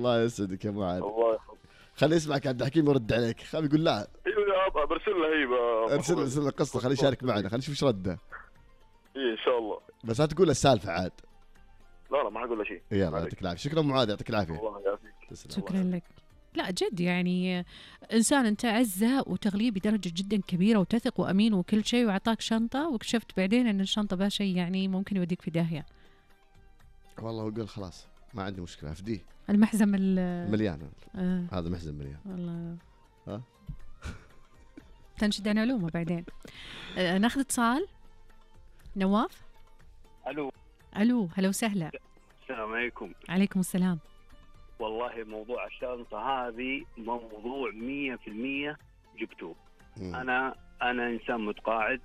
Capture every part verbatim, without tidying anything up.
الله يسعدك يا ابو عاد. الله يحفظك. خليه يسمعك عبد الحكيم يرد عليك. خليه يقول لا. ايوه يا ابا برسل له هي ارسل ارسل له قصه، خليه يشارك معنا، خليه نشوف ايش رده. اي ان شاء الله. بس لا تقول السالفه عاد. لا لا ما حقول له شيء. يلا يعطيك العافيه. شكرا معاذ، يعطيك العافيه. الله يعافيك. شكرا لك. لا جد يعني إنسان أنت عزه وتغليه بدرجة جدا كبيرة وتثق وأمين وكل شيء، وعطاك شنطة واكتشفت بعدين أن الشنطة بها شيء يعني ممكن يوديك في داهية. والله هو قال خلاص ما عندي مشكلة أفديه. المحزم مليان. آه. هذا محزم مليان. والله. ها؟ تنشد عن علومه بعدين. آه ناخذ اتصال. نواف. ألو. ألو هلا وسهلا. السلام عليكم. عليكم السلام. والله موضوع الشنطة هذه موضوع مية في المية جبتوه. مم. أنا أنا إنسان متقاعد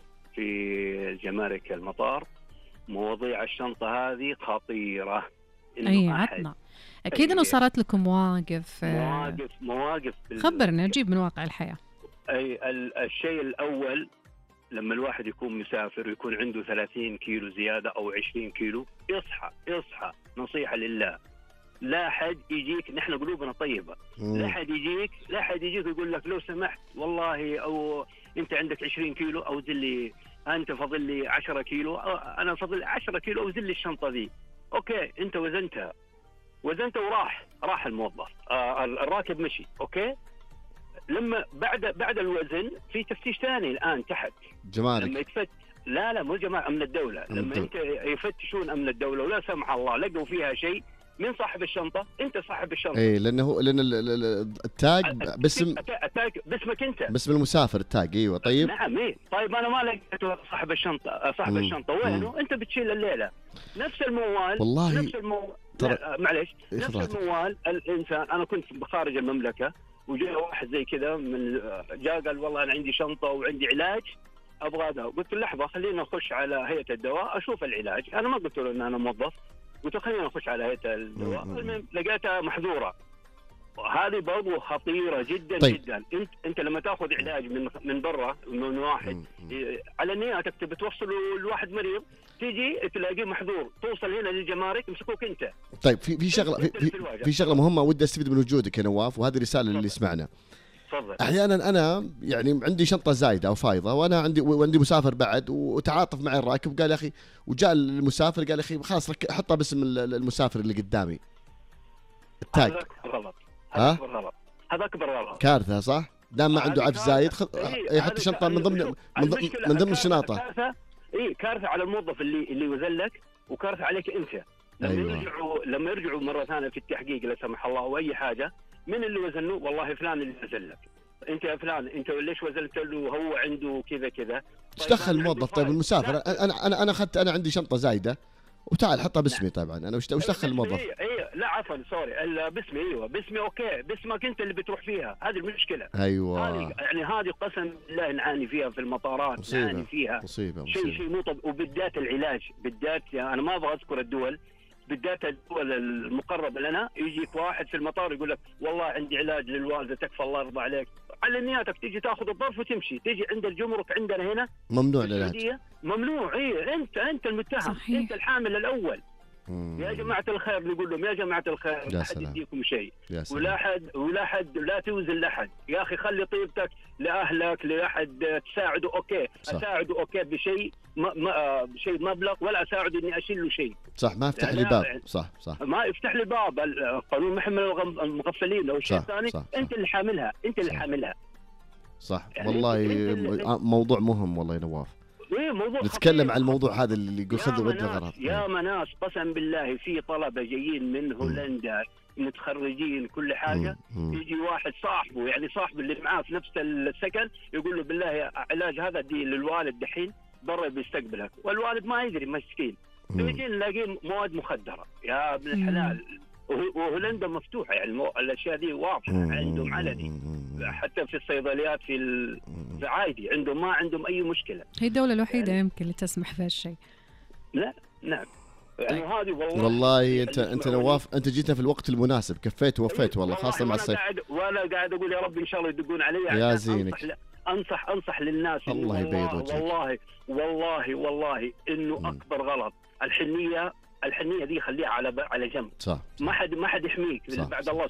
في جمارك المطار. مواضيع الشنطة هذه خطيرة. أي عطنا. أكيد أنه صارت لكم مواقف. مواقف مواقف. خبرنا نجيب من واقع الحياة. أي الشيء الأول لما الواحد يكون مسافر ويكون عنده ثلاثين كيلو زيادة أو عشرين كيلو، يصحى يصحى نصيحة لله، لا حد يجيك، نحن قلوبنا طيبة، لا حد يجيك لا حد يجيك يقول لك لو سمحت والله أو أنت عندك عشرين كيلو أو زل لي، أنت فضل لي عشرة كيلو، أنا فضل عشرة كيلو أو زل لي الشنطة ذي. أوكي أنت وزنتها وزنتها وراح راح الموظف، آه الراكب مشي. أوكي لما بعد بعد الوزن في تفتيش ثاني الآن تحت جمارك. لما يتفت لا لا مو جماعة أمن الدولة. لما أنت يفتشون أمن الدولة ولا سمح الله لقوا فيها شيء، من صاحب الشنطة؟ أنت صاحب الشنطة. إيه لأنه لأن التاج باسم التاج باسمك أنت، باسم المسافر التاج. أيوة طيب. نعم إيه طيب أنا ما لقيت صاحب الشنطة صاحب مم. الشنطة وينه؟ أنت بتشيل الليلة نفس الموال. والله نفس الموال ترى معلش نفس الموال. الإنسان أنا كنت خارج المملكة وجاء واحد زي كذا من جاء قال والله أنا عندي شنطة وعندي علاج أبغى هذا. قلت له لحظة خلينا نخش على هيئة الدواء أشوف العلاج. أنا ما قلت له إن أنا موظف، قلت له خلينا نخش على هيئة الدواء. المهم لقيتها محظورة. هذه برضو خطيرة جدا. طيب. جدا. انت انت لما تاخذ علاج من من برا من واحد على نياتك تبي توصله لواحد مريض، تيجي تلاقيه محظور، توصل هنا للجمارك يمسكوك انت. طيب في في شغله في, في, في شغله مهمه ودي استفيد من وجودك يا نواف، وهذه رساله للي يسمعنا. تفضل. احيانا انا يعني عندي شنطه زايده او فايضه، وانا عندي وعندي مسافر بعد، وتعاطف معي الراكب قال يا اخي، وجاء المسافر قال يا اخي خلاص حطها باسم المسافر اللي قدامي التاج. هذا غلط. ها؟ أكبر غلط. هذا أكبر غلط. كارثة صح؟ دام ما عنده عفش زايد خ... إيه يحط الشنطة من ضمن من ضمن, من ضمن الشنطة. كارثة. إيه كارثة على الموظف اللي اللي وزن لك، وكارثة عليك أنت. لما أيوة. يرجعوا لما يرجعوا مرة ثانية في التحقيق لا سمح الله أو أي حاجة، من اللي وزنه؟ والله فلان اللي وزن لك. أنت يا فلان أنت ليش وزنت له هو عنده كذا كذا؟ ايش دخل الموظف؟ طيب المسافر انا انا انا اخذت انا عندي شنطة زايدة وتعال حطها باسمي. طبعا انا وش وش دخل الموظف؟ اي اي لا عفوا سوري باسمي. ايوه باسمي اوكي باسمك انت اللي بتروح فيها، هذه المشكله. ايوه هذه يعني هذه قسم بالله نعاني فيها في المطارات، نعاني فيها مصيبه شيء شيء مو طب. وبالذات العلاج بالذات، يعني انا ما ابغى اذكر الدول، بالذات الدول المقربه لنا، يجيك واحد في المطار يقول لك والله عندي علاج للوالده تكفى الله يرضى عليك، على نياتك تيجي تاخذ الظرف وتمشي، تيجي عند الجمرك عندنا هنا ممنوع العلاج، ممنوع. اي انت انت المتهم صحيح. انت الحامل الاول. مم. يا جماعه الخير نقول لهم يا جماعه الخير لا حد يديكم شيء، ولا حد ولا حد لا توزن لحد. يا اخي خلي طيبتك لاهلك، لاحد تساعده اوكي صح. اساعده اوكي بشيء ما ما بشيء مبلغ، ولا اساعده اني اشيل له شيء. صح ما يفتح لي باب. صح صح ما يفتح لي باب. القانون محمل المغفلين او الشيء الثاني انت اللي حاملها، انت اللي حاملها. صح يعني والله موضوع مهم والله يا نواف. إيه موضوع نتكلم عن الموضوع هذا اللي يقول خذ ود غلط. يا مناس قسم بالله في طلبة جايين من هولندا متخرجين كل حاجة، مم. يجي واحد صاحبه يعني صاحبه اللي معاه في نفس السكن يقول له بالله علاج هذا دي للوالد دحين برا بيستقبلك، والوالد ما يدري مسكين. يجي نلاقيه مواد مخدرة يا ابن الحلال. وهولندا مفتوحة يعني الأشياء دي واضحة عندهم علني، حتى في الصيدليات في في عادي عندهم، ما عندهم أي مشكلة. هي الدولة الوحيدة يعني يمكن اللي تسمح في هالشيء. لا نعم يعني هذه والله والله انت انت نواف انت جيتنا في الوقت المناسب، كفيت ووفيت والله خاصة مع الصيف. وأنا قاعد أقول يا رب إن شاء الله يدقون علي يا زينك. أنصح أنصح أنصح للناس الله يبيض وجهك. والله والله والله إنه أكبر غلط الحنية. الحنية دي خليها على على جنب. صح. ما حد ما حد يحميك بعد الله